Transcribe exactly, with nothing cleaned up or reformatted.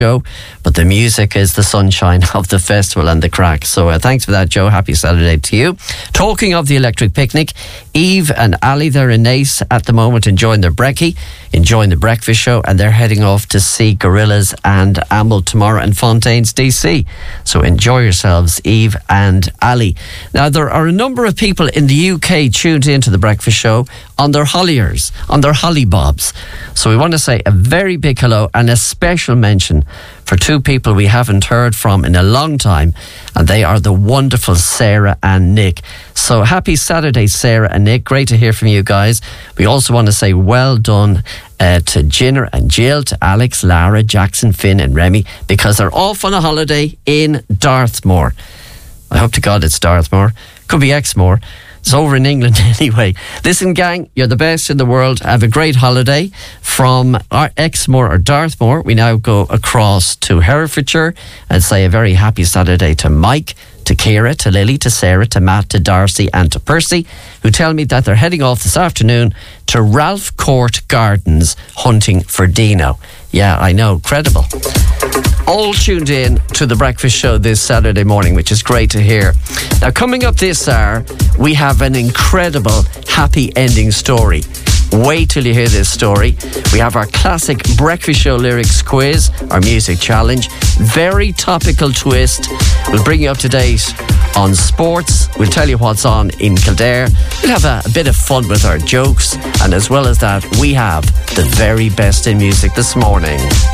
show, but the music is the sunshine of the festival and the crack. So uh, thanks for that, Joe. Happy Saturday to you. Talking of the Electric Picnic, Eve and Ali, they're in Naas at the moment enjoying their brekkie, enjoying the breakfast show, and they're heading off to see Gorillaz and Amble tomorrow in Fontaines, D C. So enjoy yourselves, Eve and Ali. Now, there are a number of people in the U K tuned into the breakfast show on their Holliers, on their Hollybobs. So we want to say a very big hello and a special mention for two people we haven't heard from in a long time, and they are the wonderful Sarah and Nick. So happy Saturday, Sarah and Nick. Great to hear from you guys. We also want to say well done uh, to Ginner and Jill, to Alex, Lara, Jackson, Finn and Remy, because they're off on a holiday in Dartmoor. I hope to God it's Dartmoor. Could be Exmoor. It's over in England anyway. Listen, gang, you're the best in the world. Have a great holiday. From our Exmoor or Dartmoor, we now go across to Herefordshire and say a very happy Saturday to Mike, to Ciara, to Lily, to Sarah, to Matt, to Darcy and to Percy, who tell me that they're heading off this afternoon to Ralph Court Gardens hunting for Dino. Yeah, I know, credible. All tuned in to the breakfast show this Saturday morning, which is great to hear. Now, coming up this hour, we have an incredible happy ending story. Wait till you hear this story. We have our classic breakfast show lyrics quiz, our music challenge, very topical twist. We'll bring you up to date on sports. We'll tell you what's on in Kildare. We'll have a, a bit of fun with our jokes, and as well as that, we have the very best in music this morning.